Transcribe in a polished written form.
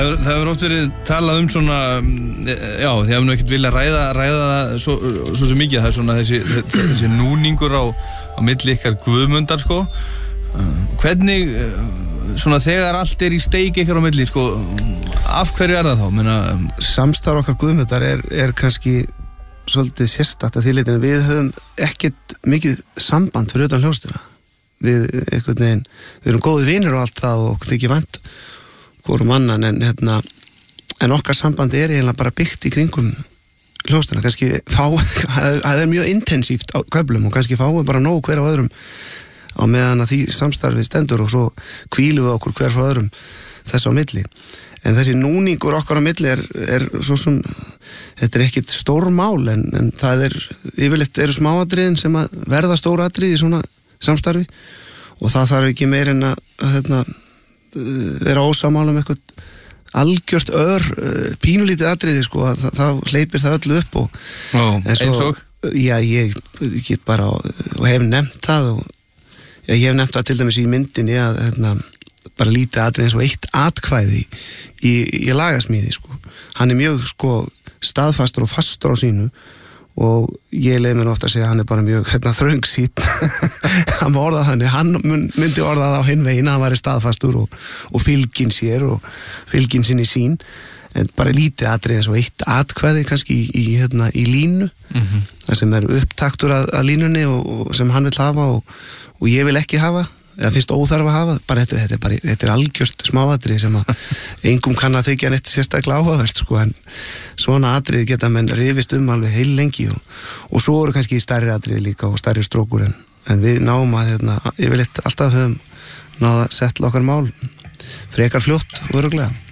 Það hefur oft verið talað svona, já, þið hefur nú ekkert viljað ræða svo sem mikið, það er svona þessi núningur á milli ykkar Guðmundar, sko. Hvernig, svona þegar allt í steik ykkar á milli, sko, af hverju það þá? Meina, samstarf okkar Guðmundar er kannski svolítið sérstakt að því leitinu. Við höfum ekkert mikið samband fyrir utan hljómsveitina. Við einhvern veginn, við erum góði vinir og allt það og þykir vænt hvorum annan, en okkar samband eiginlega bara byggt í kringum hljómsveitina. Kannski það mjög intensíft á köflum og kannski fáum bara nóg hver á öðrum á meðan að því samstarfið stendur og svo hvílum við okkur hver frá öðrum þess á milli. En þessi núningur okkar á milli er svo sem, þetta ekkit stór mál, en það yfirleitt eru smáatriðin sem að verða stór atrið í svona samstarfi og það þarf ekki meir en að vera ósammála eitthvað algjört pínulítið atriði, sko, þá hleypir það öllu upp og eins og? Já, ég get bara og hef nefnt það og ég hef nefnt það til dæmis í myndinni að bara lítið atrið eins og eitt atkvæði í lagasmíði, sko. Hann mjög, sko, staðfastur og fastur á sínu og ég leið mér ofta að segja að hann bara mjög þröngsýnn. Hann orðað hann myndi orðað á hinn veginn að hann væri staðfastur og fylginn sér og fylginn sinni sín, en bara lítið atrið eins og eitt atkvæði kannski í línu, það sem upptaktur að línunni og sem hann vill hafa og ég vil ekki hafa eða finnst óþarf að hafa, bara þetta algjört smáatrið sem að engum kann að þykja neitt sérstaklega áhugavert, sko, en svona atrið geta menn rifist alveg heil lengi og svo eru kannski stærri atrið líka og stærri strókur, en við náum að yfirleitt alltaf höfum náða að setla okkar mál frekar fljótt og örugglega.